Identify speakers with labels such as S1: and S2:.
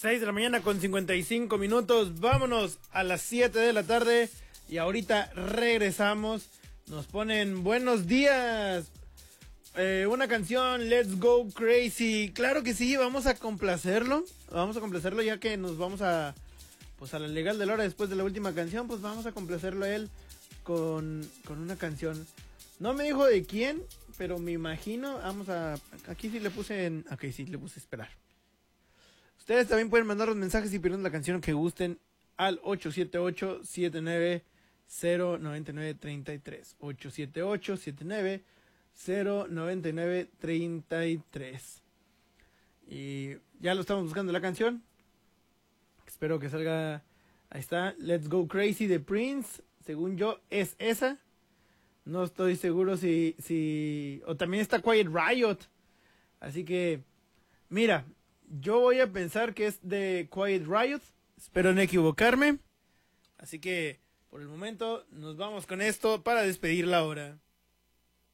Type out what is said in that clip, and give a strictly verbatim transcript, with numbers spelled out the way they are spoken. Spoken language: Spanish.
S1: seis de la mañana con cincuenta y cinco minutos. Vámonos a las siete de la tarde. Y ahorita regresamos. Nos ponen buenos días. Eh, una canción, Let's Go Crazy. Claro que sí, vamos a complacerlo. Vamos a complacerlo ya que nos vamos a... Pues a la legal de la hora después de la última canción. Pues vamos a complacerlo a él con, con una canción. No me dijo de quién, pero me imagino. Vamos a... Aquí sí le puse en... Ok, sí le puse esperar. Ustedes también pueden mandar los mensajes y pidieron la canción que gusten al ocho siete ocho, siete nueve cero, nueve nueve tres tres. ocho siete ocho, siete nueve cero, nueve nueve tres tres. Y ya lo estamos buscando la canción. Espero que salga. Ahí está, Let's Go Crazy de Prince. Según yo es esa. No estoy seguro si... si o también está Quiet Riot. Así que... Mira... Yo voy a pensar que es de Quiet Riot. Espero no equivocarme. Así que, por el momento, nos vamos con esto para despedir la hora.